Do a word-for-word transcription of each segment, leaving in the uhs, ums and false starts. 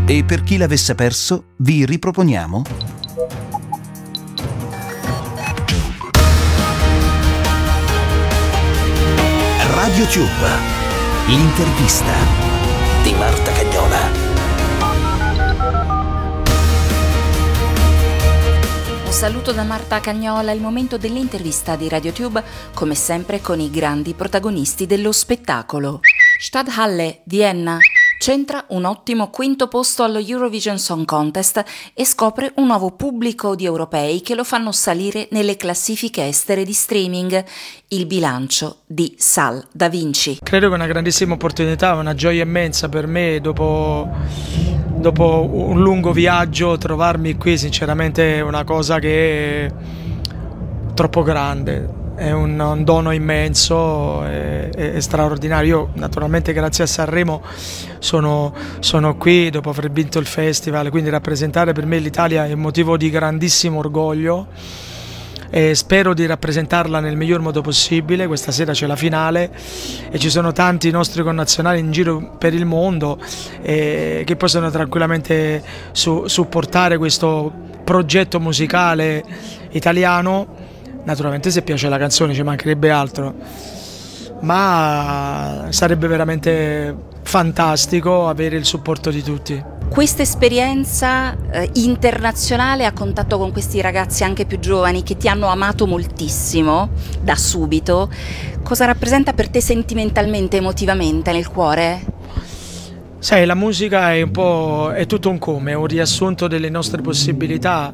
E per chi l'avesse perso, vi riproponiamo RadioTube, l'intervista di Marta Cagnola. Un saluto da Marta Cagnola, il momento dell'intervista di RadioTube, come sempre con i grandi protagonisti dello spettacolo. Stadthalle, Vienna. Centra un ottimo quinto posto allo Eurovision Song Contest e scopre un nuovo pubblico di europei che lo fanno salire nelle classifiche estere di streaming. Il bilancio di Sal Da Vinci. Credo che è una grandissima opportunità, una gioia immensa per me dopo, dopo un lungo viaggio. Trovarmi qui sinceramente è una cosa che è troppo grande. È un, un dono immenso, è, è, è straordinario. Io naturalmente grazie a Sanremo sono, sono qui dopo aver vinto il festival, quindi rappresentare per me l'Italia è un motivo di grandissimo orgoglio e spero di rappresentarla nel miglior modo possibile. Questa sera c'è la finale e ci sono tanti nostri connazionali in giro per il mondo eh, che possono tranquillamente su, supportare questo progetto musicale italiano. Naturalmente se piace la canzone ci mancherebbe altro, ma sarebbe veramente fantastico avere il supporto di tutti. Questa esperienza eh, internazionale a contatto con questi ragazzi anche più giovani che ti hanno amato moltissimo da subito, cosa rappresenta per te sentimentalmente, emotivamente nel cuore? Sai, la musica è un po' è tutto un come, è un riassunto delle nostre possibilità,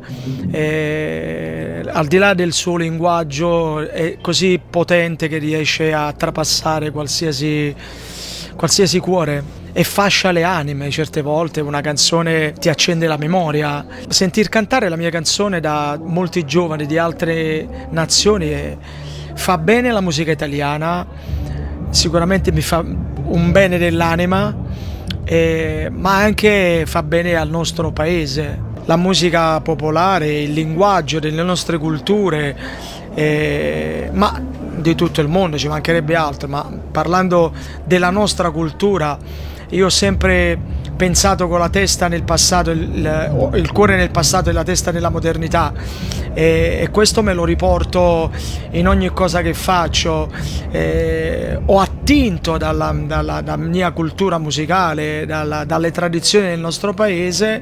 e, al di là del suo linguaggio è così potente che riesce a trapassare qualsiasi, qualsiasi cuore e fascia le anime. Certe volte una canzone ti accende la memoria. Sentir cantare la mia canzone da molti giovani di altre nazioni è, fa bene alla musica italiana, sicuramente mi fa un bene dell'anima. Eh, ma anche fa bene al nostro paese. La musica popolare, il linguaggio delle nostre culture, eh, ma di tutto il mondo, ci mancherebbe altro, ma parlando della nostra cultura, io ho sempre pensato con la testa nel passato, il, il cuore nel passato e la testa nella modernità, e, e questo me lo riporto in ogni cosa che faccio. Eh, ho attinto dalla, dalla, dalla mia cultura musicale, dalla, dalle tradizioni del nostro paese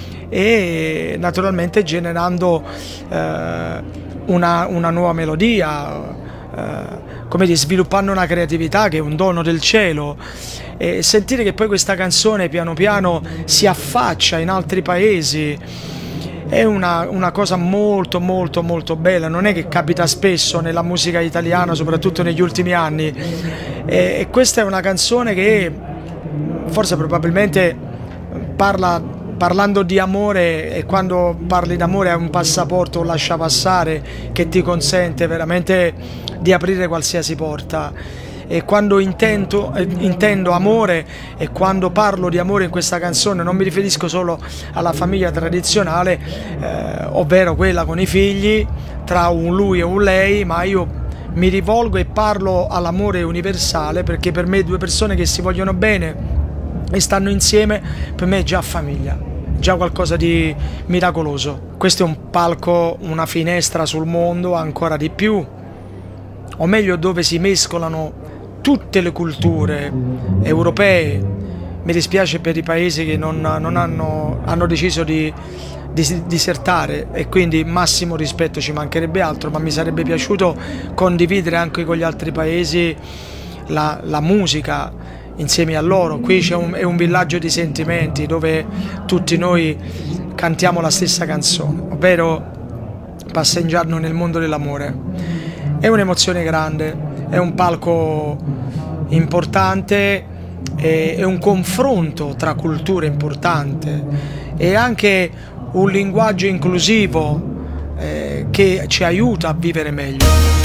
e naturalmente generando eh, una, una nuova melodia, eh, come dire, sviluppando una creatività che è un dono del cielo. E sentire che poi questa canzone piano piano si affaccia in altri paesi è una, una cosa molto molto molto bella. Non è che capita spesso nella musica italiana, soprattutto negli ultimi anni, e, e questa è una canzone che forse probabilmente parla, parlando di amore, e quando parli d'amore è un passaporto, un lasciapassare che ti consente veramente di aprire qualsiasi porta. E quando intendo, intendo amore e quando parlo di amore in questa canzone non mi riferisco solo alla famiglia tradizionale, eh, ovvero quella con i figli, tra un lui e un lei, ma io mi rivolgo e parlo all'amore universale, perché per me due persone che si vogliono bene e stanno insieme, per me è già famiglia, già qualcosa di miracoloso. Questo è un palco, una finestra sul mondo, ancora di più, o meglio dove si mescolano tutte le culture europee. Mi dispiace per i paesi che non, non hanno, hanno deciso di, di disertare, e quindi massimo rispetto, ci mancherebbe altro, ma mi sarebbe piaciuto condividere anche con gli altri paesi la, la musica insieme a loro. Qui c'è un, è un villaggio di sentimenti dove tutti noi cantiamo la stessa canzone, ovvero passeggiando nel mondo dell'amore. È un'emozione grande, è un palco importante, è un confronto tra culture importante, è anche un linguaggio inclusivo eh, che ci aiuta a vivere meglio.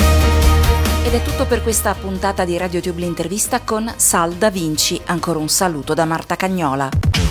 Ed è tutto per questa puntata di RadioTube l'intervista con Sal Da Vinci. Ancora un saluto da Marta Cagnola.